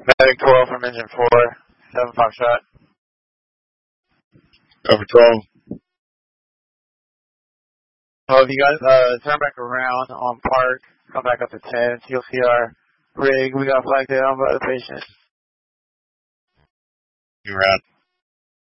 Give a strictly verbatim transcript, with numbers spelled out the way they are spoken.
Medic twelve from engine four, seven Foxtrot. Over twelve. Oh, if you guys uh, turn back around on park, come back up to ten, you'll see our rig. We got flagged down by the patient. You're out.